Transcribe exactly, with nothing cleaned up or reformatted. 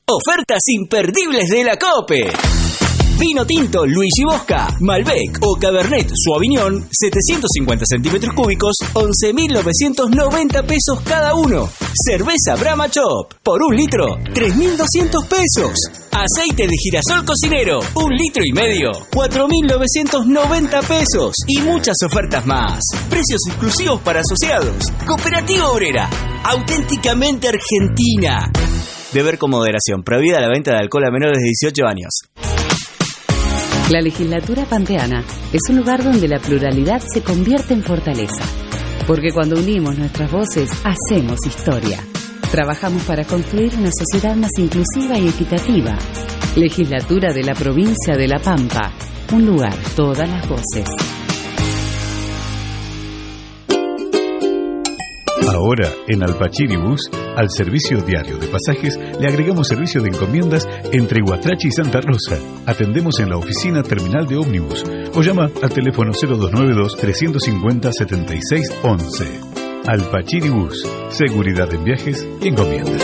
Ofertas imperdibles de la COPE. Vino tinto Luigi Bosca, Malbec o Cabernet Sauvignon, setecientos cincuenta centímetros cúbicos, once mil novecientos noventa pesos cada uno. Cerveza Brahma Chop, por un litro, tres mil doscientos pesos. Aceite de girasol cocinero, un litro y medio, cuatro mil novecientos noventa pesos. Y muchas ofertas más. Precios exclusivos para asociados. Cooperativa Obrera, auténticamente argentina. Beber con moderación. Prohibida la venta de alcohol a menores de dieciocho años. La legislatura pampeana es un lugar donde la pluralidad se convierte en fortaleza. Porque cuando unimos nuestras voces, hacemos historia. Trabajamos para construir una sociedad más inclusiva y equitativa. Legislatura de la provincia de La Pampa. Un lugar, todas las voces. Ahora, en Alpachiri Bus, al servicio diario de pasajes, le agregamos servicio de encomiendas entre Huatrachi y Santa Rosa. Atendemos en la oficina terminal de ómnibus o llama al teléfono cero dos nueve dos, tres cinco cero, siete seis uno uno. Alpachiri Bus, seguridad en viajes y encomiendas.